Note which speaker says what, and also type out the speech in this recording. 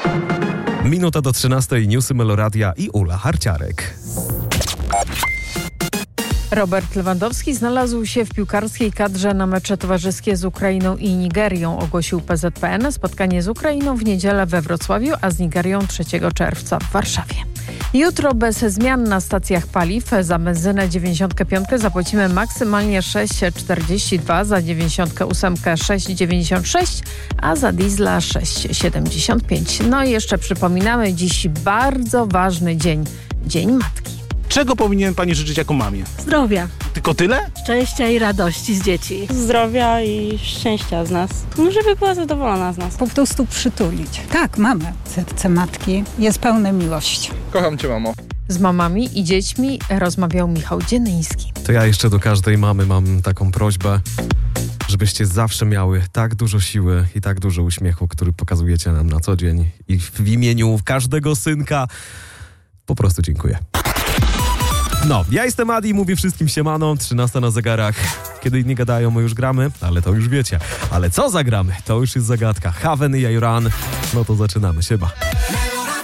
Speaker 1: Minuta do 13, newsy Meloradia i Ula Harciarek.
Speaker 2: Robert Lewandowski znalazł się w piłkarskiej kadrze na mecze towarzyskie z Ukrainą i Nigerią, ogłosił PZPN. Spotkanie z Ukrainą w niedzielę we Wrocławiu, a z Nigerią 3 czerwca w Warszawie. Jutro bez zmian na stacjach paliw. Za benzynę 95 zapłacimy maksymalnie 6,42, za 98 6,96, a za diesla 6,75. No i jeszcze przypominamy, dziś bardzo ważny dzień. Dzień Matki.
Speaker 3: Czego powinien pani życzyć jako mamie?
Speaker 4: Zdrowia,
Speaker 3: Tylko tyle?
Speaker 4: szczęścia i radości z dzieci.
Speaker 5: Zdrowia i szczęścia z nas. No, żeby była zadowolona z nas.
Speaker 6: Po prostu przytulić. Tak, mamy. Serce matki jest pełne miłości.
Speaker 7: Kocham cię, mamo.
Speaker 2: Z mamami i dziećmi rozmawiał Michał Dzienyński.
Speaker 1: To ja jeszcze do każdej mamy mam taką prośbę, żebyście zawsze miały tak dużo siły i tak dużo uśmiechu, który pokazujecie nam na co dzień. I w imieniu każdego synka po prostu dziękuję. No, ja jestem Adi, mówię wszystkim siemano, 13 na zegarach. Kiedy inni gadają, my już gramy, ale to już wiecie. Ale co zagramy? To już jest zagadka. Haven i Ayran. No to zaczynamy, siema.